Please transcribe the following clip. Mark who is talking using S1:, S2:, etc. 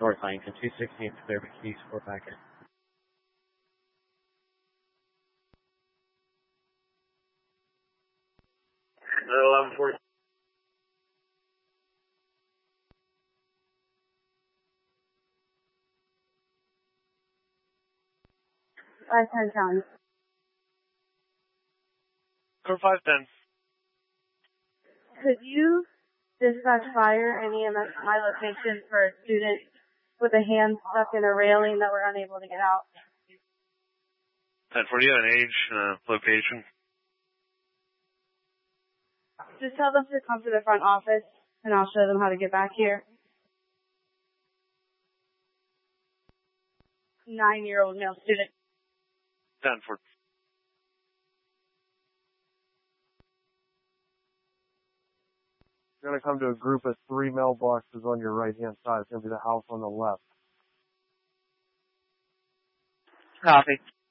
S1: North Huntington, 216 clear McKees, 4 packet.
S2: No, 11-4.
S3: 510 County.
S2: Code 510.
S3: Could you dispatch fire and EMS at my location for a student with a hand stuck in a railing that we're unable to get out?
S2: 10-4, do you have an age, location?
S3: Just tell them to come to the front office, and I'll show them how to get back here. 9-year-old male student.
S2: 10-4.
S4: You're going to come to a group of 3 mailboxes on your right-hand side. It's going to be the house on the left.
S1: Copy.